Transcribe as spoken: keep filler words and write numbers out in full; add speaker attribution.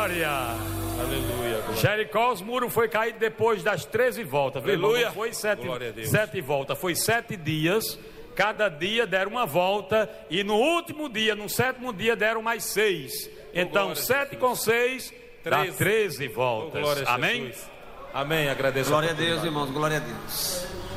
Speaker 1: glória.
Speaker 2: Aleluia.
Speaker 1: Jericó, os muros foi caído depois das treze voltas.
Speaker 2: Aleluia.
Speaker 1: Não foi sete,
Speaker 2: Glória a Deus.
Speaker 1: sete voltas, foi sete dias. Cada dia deram uma volta. E no último dia, no sétimo dia, deram mais seis. Então, sete com seis, dá treze voltas.
Speaker 2: Glória a
Speaker 1: Amém?
Speaker 2: Jesus. Amém. Agradeço.
Speaker 3: Glória a Deus, irmãos. Glória a Deus.